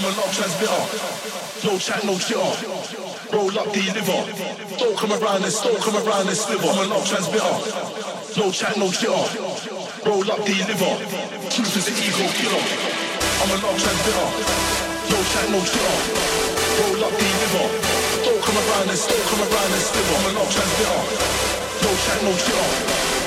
a loud transmitter. No chat, no chitter. Roll up, deliver. Don't come around and sliver. I'm a loud transmitter. No chat, no chitter. Roll up, deliver. Truth is an ego killer. I'm a loud transmitter. No chat, no chitter. Roll up, deliver. Don't come around and sliver. I'm a loud transmitter. No chat, no chitter.